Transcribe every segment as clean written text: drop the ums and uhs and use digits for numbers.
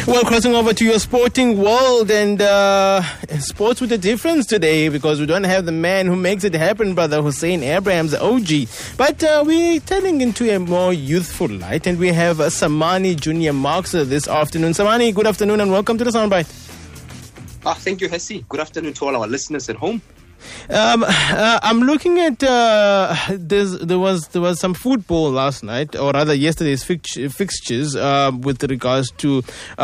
Well, crossing over to your sporting world and sports with a difference today, because we don't have the man who makes it happen, Brother Hussein Abrahams, OG. But we're turning into a more youthful light, and we have Samani Junior Marks this afternoon. Samani, good afternoon and welcome to the Soundbite. Thank you, Hessie. Good afternoon to all our listeners at home. I'm looking at there was some football last night, or rather yesterday's fixtures with regards to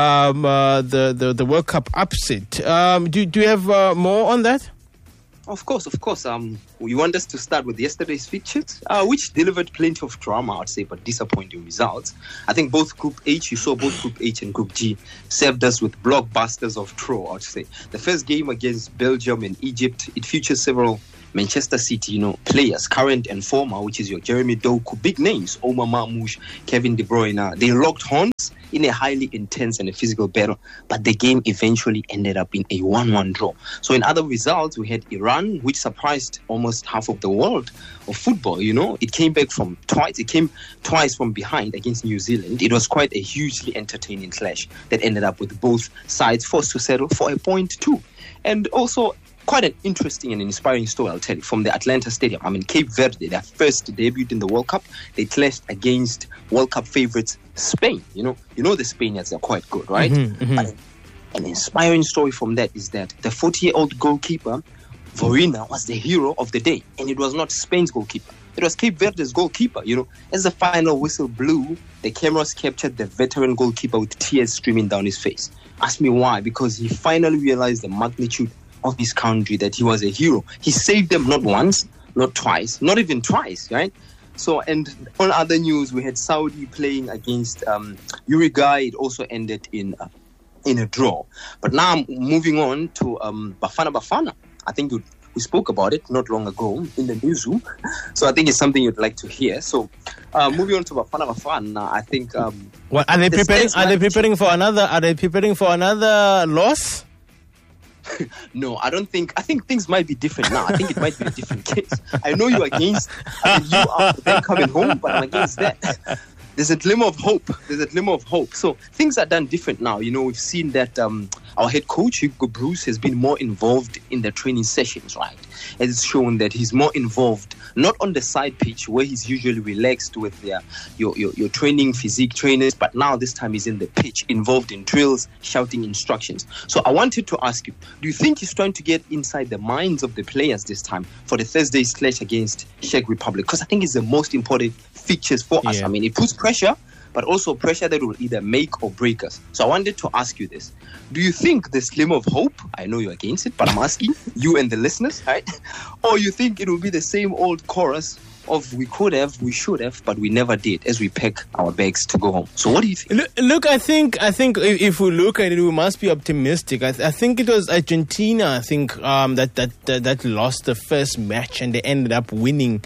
the World Cup upset. Do you have more on that? Of course. You want us to start with yesterday's fixtures, which delivered plenty of drama, I'd say, but disappointing results. I think both Group H, you saw both Group H and Group G served us with blockbusters of draw, I'd say. The first game against Belgium and Egypt, it features several Manchester City, players, current and former, which is your Jeremy Doku, big names, Omar Marmoush, Kevin De Bruyne. They locked horns in a highly intense and a physical battle, but the game eventually ended up in a 1-1 draw. So in other results, we had Iran, which surprised almost half of the world of football. It came back it came twice from behind against New Zealand. It was quite a hugely entertaining clash that ended up with both sides forced to settle for a point too. And also quite an interesting and inspiring story, I'll tell you, from the Atlanta Stadium. Cape Verde, their first debut in the World Cup, they clashed against World Cup favorites Spain. You know the Spaniards are quite good, right? But an inspiring story from that is that the 40-year-old goalkeeper, Vorina, was the hero of the day. And it was not Spain's goalkeeper. It was Cape Verde's goalkeeper. As the final whistle blew, the cameras captured the veteran goalkeeper with tears streaming down his face. Ask me why? Because he finally realized the magnitude of his country, that he was a hero. He saved them not once, not twice, not even twice, right? So, and on other news, we had Saudi playing against Uruguay. It also ended in a draw. But now I'm moving on to Bafana Bafana. I think we spoke about it not long ago in the newsroom. So I think it's something you'd like to hear. So moving on to Bafana Bafana, I think what are they preparing? Are they preparing for another? Are they preparing for another loss? No, I don't think. I think things might be different now. I think it might be a different case. I know you're against. You are them coming home, but I'm against that. There's a glimmer of hope. So things are done different now. We've seen that our head coach, Hugo Bruce, has been more involved in the training sessions, right? It's shown that he's more involved, not on the side pitch where he's usually relaxed with your training, physique trainers, but now this time he's in the pitch, involved in drills, shouting instructions. So I wanted to ask you, do you think he's trying to get inside the minds of the players this time for the Thursday's clash against Czech Republic? Because I think it's the most important fixtures for us. It puts pressure, but also pressure that will either make or break us. So I wanted to ask you this. Do you think the glimmer of hope, I know you're against it, but I'm asking you and the listeners, right? Or you think it will be the same old chorus of we could have, we should have, but we never did, as we pack our bags to go home? So what do you think? Look, I think if we look at it, we must be optimistic. I think it was Argentina, that lost the first match and they ended up winning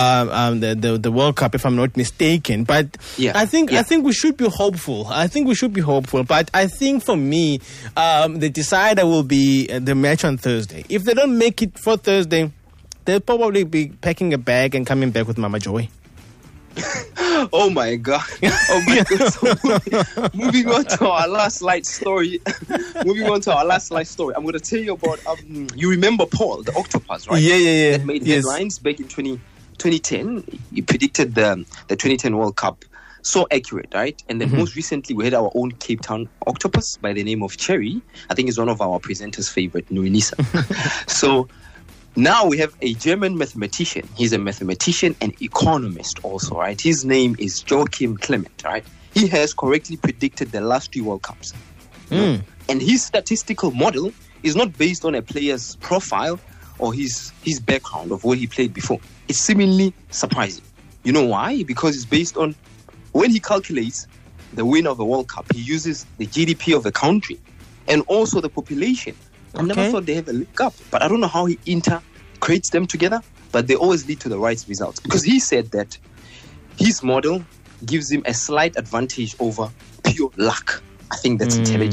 the World Cup, if I'm not mistaken. But I think we should be hopeful. But I think for me, the decider will be the match on Thursday. If they don't make it for Thursday, they'll probably be packing a bag and coming back with Mama Joy. Oh my God. So moving on to our last light story. I'm going to tell you about, you remember Paul, the octopus, right? Yeah. That made headlines back in 2010. He predicted the 2010 World Cup. So accurate, right? And then most recently, we had our own Cape Town octopus by the name of Cherry. I think it's one of our presenters' favorite, Nurinisa. So now we have a German mathematician. He's a mathematician and economist also, right? His name is Joachim Clement, right? He has correctly predicted the last 3 World Cups. And his statistical model is not based on a player's profile or his background of where he played before. It's seemingly surprising. You know why? Because it's based on, when he calculates the winner of a World Cup, he uses the GDP of the country and also the population. I never thought they have a link up, but I don't know how he integrates them together, but they always lead to the right results. Because he said that his model gives him a slight advantage over pure luck. I think that's intelligence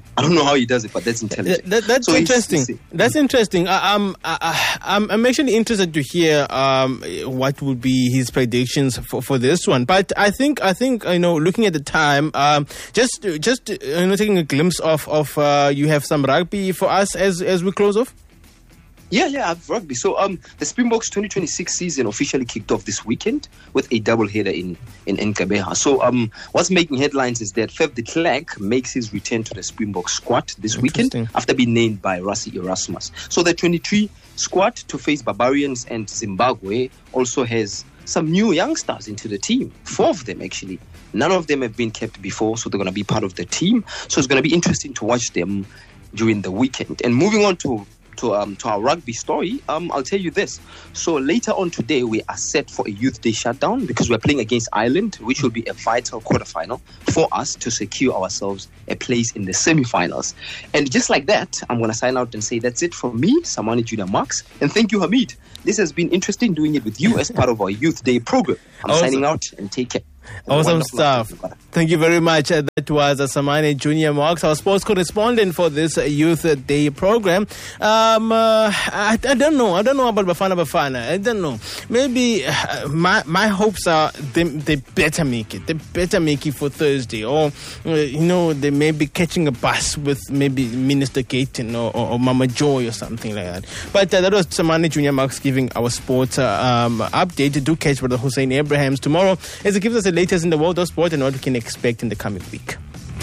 I don't know how he does it, but that's intelligent. That's so interesting. That's interesting. I'm actually interested to hear what would be his predictions for this one. But I think looking at the time, just taking a glimpse of you have some rugby for us as we close off. Yeah, I have rugby. So the Springboks 2026 season officially kicked off this weekend with a doubleheader in Gqeberha. So what's making headlines is that Faf de Klerk makes his return to the Springbok squad this weekend after being named by Rassie Erasmus. So the 23 squad to face Barbarians and Zimbabwe also has some new youngsters into the team. 4 of them, actually. None of them have been kept before, so they're going to be part of the team. So it's going to be interesting to watch them during the weekend. And moving on to our rugby story, I'll tell you this. So later on today, we are set for a Youth Day shutdown because we're playing against Ireland, which will be a vital quarterfinal for us to secure ourselves a place in the semi-finals. And just like that, I'm going to sign out and say that's it from me, Samani Junior Marks. And thank you, Hamid. This has been interesting doing it with you as part of our Youth Day program. I'm signing out and take care. Awesome stuff. Thank you very much. That was Samani Junior Marks, our sports correspondent for this Youth Day program. I don't know about Bafana. I don't know. Maybe my hopes are they better make it. They better make it for Thursday. Or, they may be catching a bus with maybe Minister Gaten or Mama Joy or something like that. But that was Samani Junior Marks giving our sports update. Do catch Brother Hussein Abrahams tomorrow as he gives us the latest in the world of sport and what we can expect in the coming week.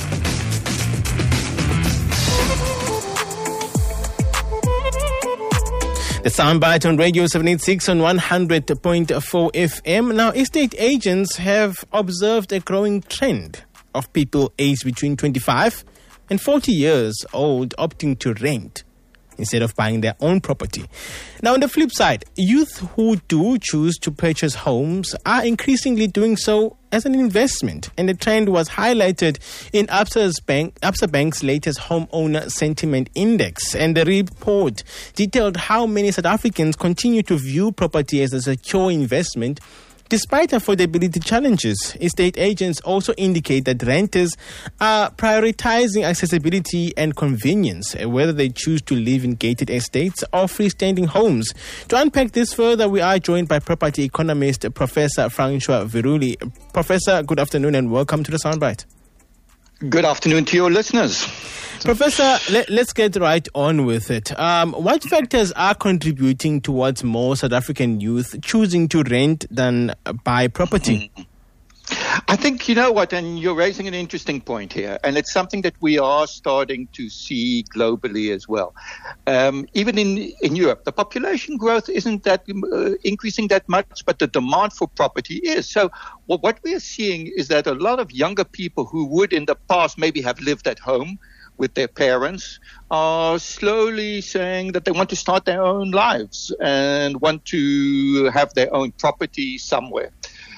The Soundbite on Radio 786 on 100.4 FM. Now, estate agents have observed a growing trend of people aged between 25 and 40 years old opting to rent instead of buying their own property. Now, on the flip side, youth who do choose to purchase homes are increasingly doing so as an investment. And the trend was highlighted in Absa Bank's latest homeowner sentiment index. And the report detailed how many South Africans continue to view property as a secure investment despite affordability challenges. Estate agents also indicate that renters are prioritizing accessibility and convenience, whether they choose to live in gated estates or freestanding homes. To unpack this further, we are joined by property economist Professor Francois Viruli. Professor, good afternoon and welcome to the Soundbite. Good afternoon to your listeners. Professor, let's get right on with it. What factors are contributing towards more South African youth choosing to rent than buy property? I think, you know what, and you're raising an interesting point here, and it's something that we are starting to see globally as well. Even in Europe, the population growth isn't that increasing that much, but the demand for property is. So what we are seeing is that a lot of younger people who would in the past maybe have lived at home with their parents are slowly saying that they want to start their own lives and want to have their own property somewhere.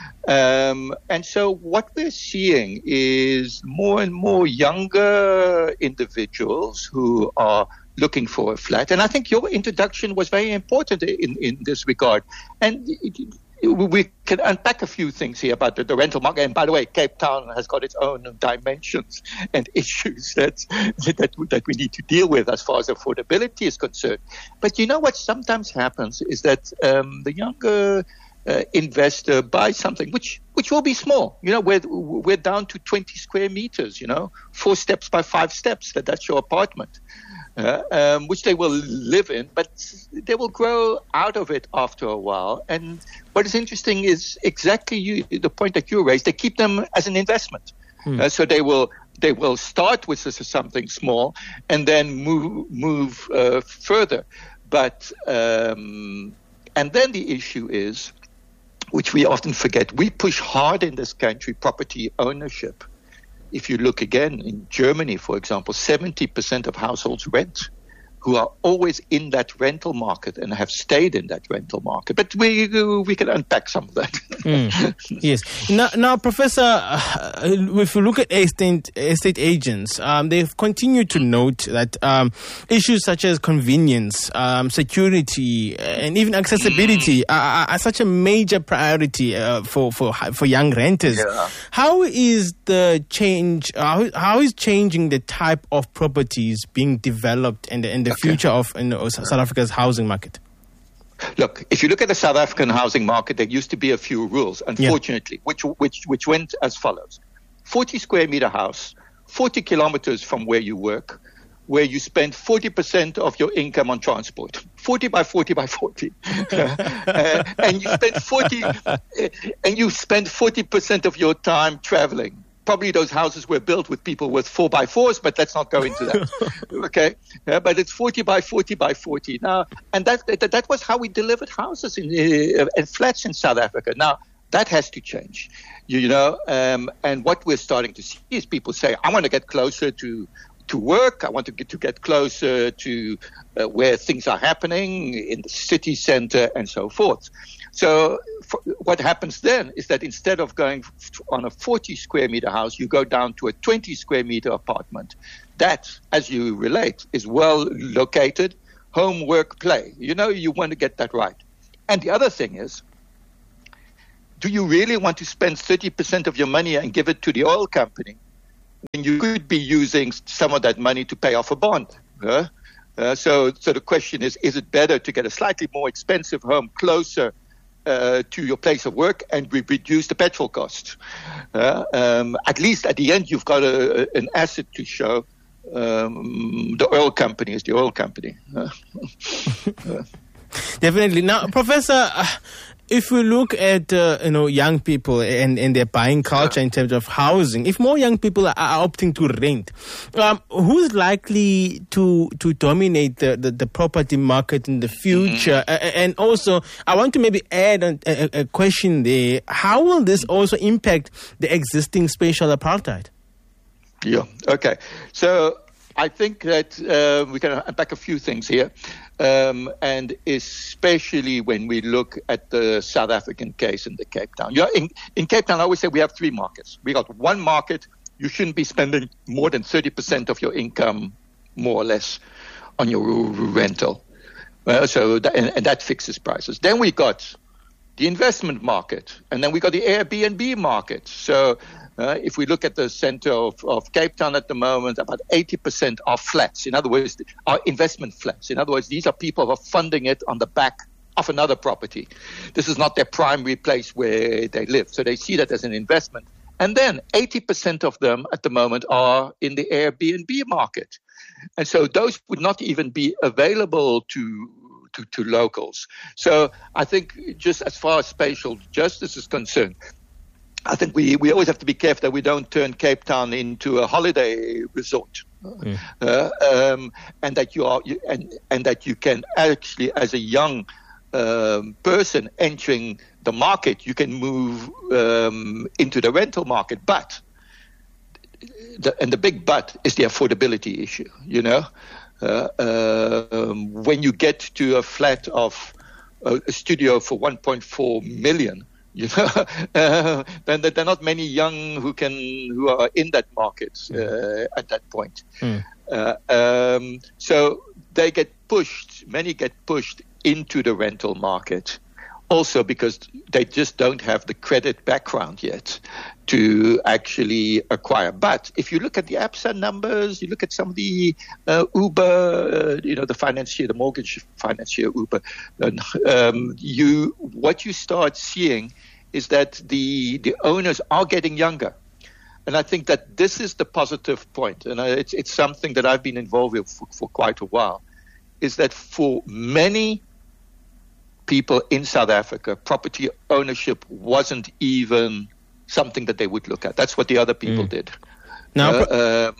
And so what we're seeing is more and more younger individuals who are looking for a flat. And I think your introduction was very important in this regard. And we can unpack a few things here about the rental market. And by the way, Cape Town has got its own dimensions and issues that we need to deal with as far as affordability is concerned. But you know what sometimes happens is that the younger investor buys something which will be small. You know, we're down to 20 square meters, 4 steps by 5 steps. That's your apartment. Which they will live in, but they will grow out of it after a while. And what is interesting is exactly the point that you raised. They keep them as an investment. So they will start with something small and then move further. But and then the issue is, which we often forget, we push hard in this country property ownership. If you look again in Germany, for example, 70% of households rent. who are always in that rental market and have stayed in that rental market. But we can unpack some of that. Yes. Now, Professor, if you look at estate agents, they've continued to note that issues such as convenience, security, and even accessibility are such a major priority for young renters. Yeah. How is the change? How is changing the type of properties being developed in the future of South Africa's housing market? Look, if you look at the South African housing market, there used to be a few rules, unfortunately, which went as follows: 40 square meter house, 40 kilometers from where you work, where you spend 40% of your income on transport. 40 by 40 by 40. And you spend 40% of your time traveling. Probably those houses were built with people with 4x4s, but let's not go into that. Okay, but it's 40 by 40 by 40 now, and that was how we delivered houses and flats in South Africa. Now that has to change, and what we're starting to see is people say, "I want to get closer to work. I want to get closer to where things are happening in the city center and so forth." So what happens then is that instead of going on a 40 square meter house, you go down to a 20 square meter apartment. That, as you relate, is well located, home, work, play. You want to get that right. And the other thing is, do you really want to spend 30% of your money and give it to the oil company when you could be using some of that money to pay off a bond? So the question is it better to get a slightly more expensive home closer to your place of work and reduce the petrol cost? At least at the end, you've got an asset to show. The oil company is the oil company. Definitely. Now, Professor, if we look at young people and their buying culture in terms of housing, if more young people are opting to rent, who's likely to dominate the property market in the future? And also, I want to maybe add a question there. How will this also impact the existing spatial apartheid? Yeah. Okay. So I think that we can unpack a few things here. And especially when we look at the South African case in the Cape Town. In Cape Town, I always say we have three markets. We got one market, you shouldn't be spending more than 30% of your income, more or less, on your rental. And that fixes prices. Then we got the investment market, and then we got the Airbnb market. So if we look at the center of Cape Town at the moment, about 80% are flats. In other words, are investment flats. In other words, these are people who are funding it on the back of another property. This is not their primary place where they live. So they see that as an investment. And then 80% of them at the moment are in the Airbnb market. And so those would not even be available to locals. So I think just as far as spatial justice is concerned, I think we always have to be careful that we don't turn Cape Town into a holiday resort, and that you can actually, as a young person entering the market, you can move into the rental market. But the big but is the affordability issue. When you get to a flat of a studio for 1.4 million. Then there are not many young who are in that market at that point. So they many get pushed into the rental market, also because they just don't have the credit background yet to actually acquire. But if you look at the ABSA numbers, you look at some of the Uber, the mortgage financier Uber, what you start seeing is that the owners are getting younger. And I think that this is the positive point. And it's something that I've been involved with for quite a while, is that for many people in South Africa, property ownership wasn't even something that they would look at. That's what the other people did. Now,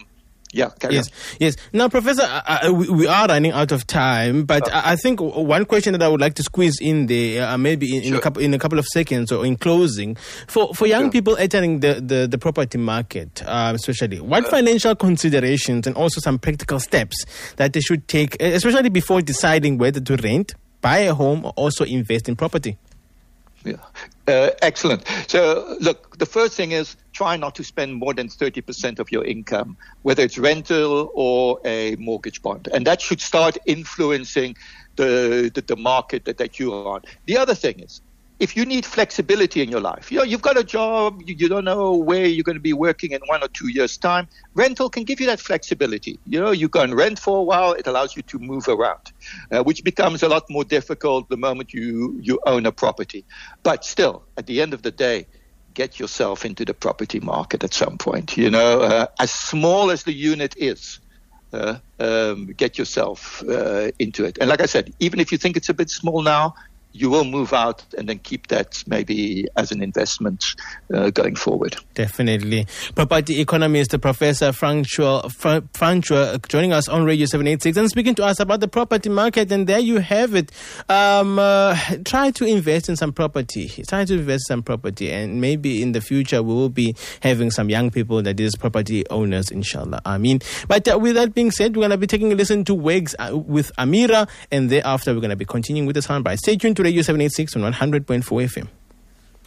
Yeah, yes. Now, Professor, we are running out of time, but I think one question that I would like to squeeze in there, maybe in a couple of seconds or in closing, for young people entering the property market, especially, what financial considerations and also some practical steps that they should take, especially before deciding whether to rent, buy a home, or also invest in property? Yeah. Excellent. So, look, the first thing is try not to spend more than 30% of your income, whether it's rental or a mortgage bond. And that should start influencing the market that you're on. The other thing is, if you need flexibility in your life, you've got a job, you don't know where you're going to be working in 1 or 2 years' time, rental can give you that flexibility. You go and rent for a while, it allows you to move around, which becomes a lot more difficult the moment you own a property. But still, at the end of the day, get yourself into the property market at some point. As small as the unit is, get yourself into it. And like I said, even if you think it's a bit small now, you will move out and then keep that maybe as an investment going forward. Definitely. Property economist Professor Frank Chua joining us on Radio 786 and speaking to us about the property market. And there you have it. Try to invest in some property. And maybe in the future we will be having some young people that is property owners, inshallah. But with that being said, we're going to be taking a listen to Wags with Amira, and thereafter we're going to be continuing with the soundbite. Stay tuned to Radio 786 on 100.4 FM.